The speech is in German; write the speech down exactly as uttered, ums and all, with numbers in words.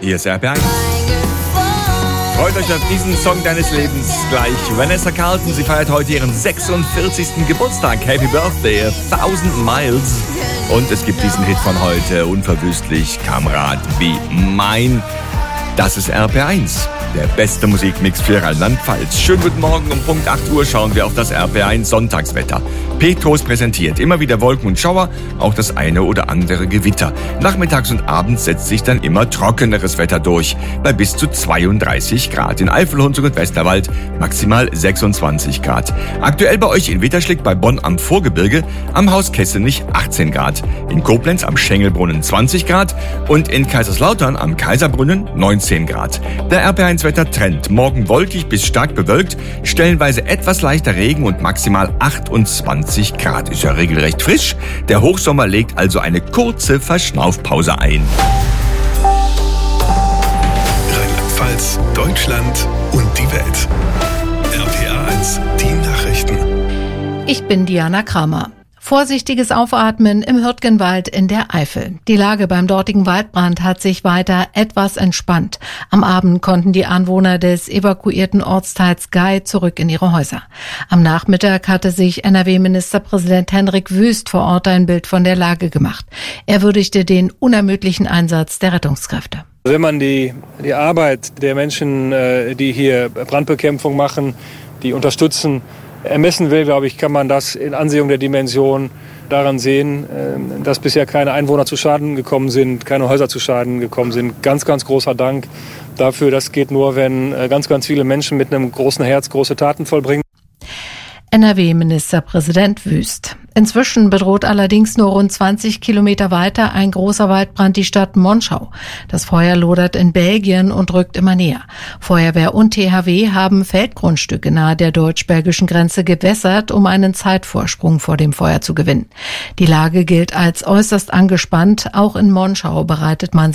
Hier ist R P eins. Freut euch auf diesen Song deines Lebens gleich. Vanessa Carlton, sie feiert heute ihren sechsundvierzigsten Geburtstag. Happy Birthday, a thousand miles. Und es gibt diesen Hit von heute, unverwüstlich, Kamerad wie mein. Das ist R P eins, der beste Musikmix für Rheinland-Pfalz. Schönen guten Morgen, um Punkt acht Uhr schauen wir auf das R P eins Sonntagswetter. Petros präsentiert immer wieder Wolken und Schauer, auch das eine oder andere Gewitter. Nachmittags und abends setzt sich dann immer trockeneres Wetter durch, bei bis zu zweiunddreißig Grad. In Eifel, Hunsrück und Westerwald maximal sechsundzwanzig Grad. Aktuell bei euch in Witterschlick bei Bonn am Vorgebirge, am Haus Kessenich achtzehn Grad. In Koblenz am Schengelbrunnen zwanzig Grad und in Kaiserslautern am Kaiserbrunnen neunzehn Grad. Der R P eins Wetter Trend. Morgen wolkig bis stark bewölkt, stellenweise etwas leichter Regen und maximal achtundzwanzig Grad. Ist ja regelrecht frisch. Der Hochsommer legt also eine kurze Verschnaufpause ein. Rheinland-Pfalz, Deutschland und die Welt. R P eins, die Nachrichten. Ich bin Diana Kramer. Vorsichtiges Aufatmen im Hürtgenwald in der Eifel. Die Lage beim dortigen Waldbrand hat sich weiter etwas entspannt. Am Abend konnten die Anwohner des evakuierten Ortsteils Gei zurück in ihre Häuser. Am Nachmittag hatte sich N R W-Ministerpräsident Hendrik Wüst vor Ort ein Bild von der Lage gemacht. Er würdigte den unermüdlichen Einsatz der Rettungskräfte. Wenn man die, die Arbeit der Menschen, die hier Brandbekämpfung machen, die unterstützen, ermessen will, glaube ich, kann man das in Ansehung der Dimension daran sehen, dass bisher keine Einwohner zu Schaden gekommen sind, keine Häuser zu Schaden gekommen sind. Ganz, ganz großer Dank dafür. Das geht nur, wenn ganz, ganz viele Menschen mit einem großen Herz große Taten vollbringen. N R W-Ministerpräsident Wüst. Inzwischen bedroht allerdings nur rund zwanzig Kilometer weiter ein großer Waldbrand die Stadt Monschau. Das Feuer lodert in Belgien und rückt immer näher. Feuerwehr und T H W haben Feldgrundstücke nahe der deutsch-belgischen Grenze gewässert, um einen Zeitvorsprung vor dem Feuer zu gewinnen. Die Lage gilt als äußerst angespannt. Auch in Monschau bereitet man